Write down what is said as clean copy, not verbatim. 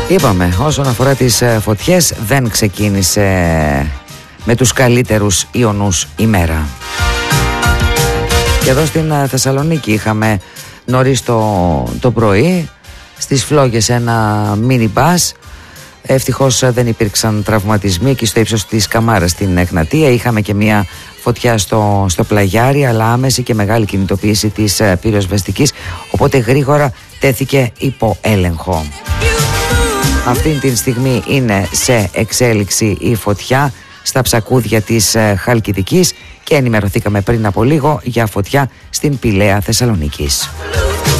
Είπαμε, όσον αφορά τις φωτιές, δεν ξεκίνησε με τους καλύτερους ιονούς ημέρα. Και εδώ στην Θεσσαλονίκη είχαμε νωρίς το πρωί στις Φλόγες ένα μίνι μπας. Ευτυχώς δεν υπήρξαν τραυματισμοί εκεί στο ύψος της Καμάρας στην Εγνατία. Είχαμε και μια φωτιά στο πλαγιάρι, αλλά άμεση και μεγάλη κινητοποίηση της πυροσβεστικής, οπότε γρήγορα τέθηκε υπό έλεγχο. Αυτή τη στιγμή είναι σε εξέλιξη η φωτιά στα ψακούδια της Χαλκιδικής και ενημερωθήκαμε πριν από λίγο για φωτιά στην Πηλαία Θεσσαλονίκης.